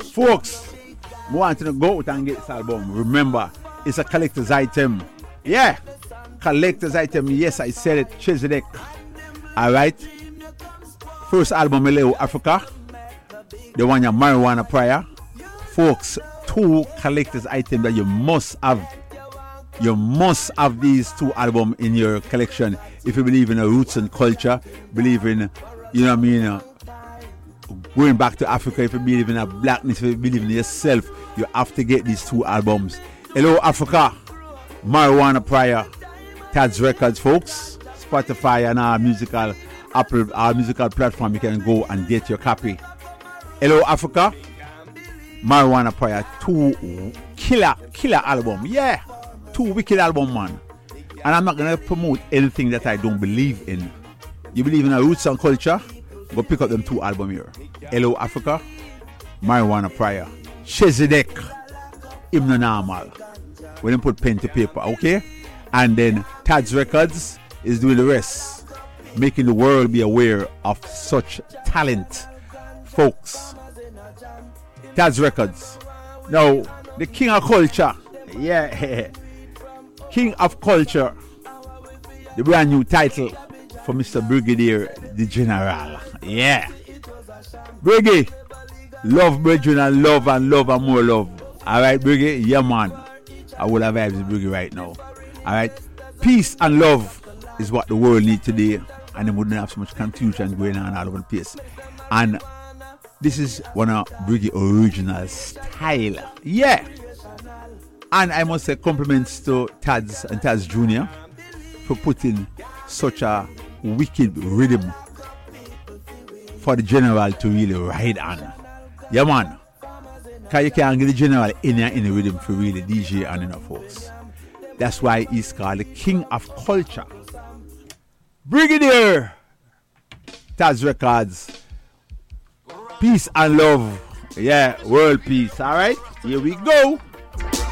Folks, we want to go out and get this album. Remember, it's a collector's item. Yeah, collector's item. Yes, I said it. Chezidek. Alright. First album, Leo Africa. The one, your Marijuana Prayer. Folks, 2 collector's items that you must have. You must have these 2 albums in your collection if you believe in a roots and culture, believe in, you know what I mean, going back to Africa, if you believe in a blackness, if you believe in yourself, you have to get these 2 albums. Hello Africa, Marijuana Prayer, Tad's Records, folks, Spotify and our musical platform, you can go and get your copy. Hello Africa, Marijuana Prayer, 2 killer album, yeah. 2 wicked album, man. And I'm not gonna promote anything that I don't believe in. You believe in a roots and culture? Go pick up them 2 album here. Hello Africa, Marijuana Prayer, Chezidek, Hymno Normal. We didn't put pen to paper, okay? And then Tad's Records is doing the rest, making the world be aware of such talent, folks. Tad's Records. Now, the king of culture, yeah. King of Culture, the brand new title for Mr. Brigadier the General. Yeah. Briggy, love brethren and love and more love. Alright, Briggy? Yeah, man. I will have vibes with Briggy right now. Alright? Peace and love is what the world needs today, and they wouldn't have so much confusion going on all over the place. And this is one of Briggy original style. Yeah. And I must say compliments to Tads and Tads Jr. for putting such a wicked rhythm for the general to really ride on. Yeah, man. Because you can't get the general in the rhythm for really DJ and enough folks. That's why he's called the king of culture. Brigadier Tads Records. Peace and love. Yeah, world peace. Alright, here we go.